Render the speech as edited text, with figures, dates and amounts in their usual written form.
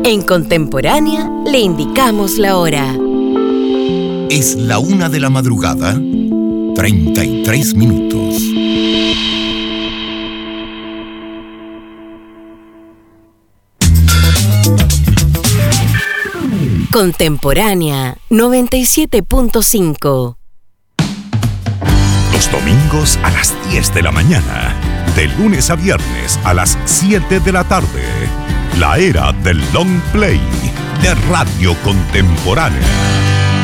En Contemporánea le indicamos la hora. Es la 1 de la madrugada, 33 minutos. Contemporánea 97.5. Los domingos a las 10 de la mañana. De lunes a viernes a las 7 de la tarde. La era del long play de Radio Contemporánea.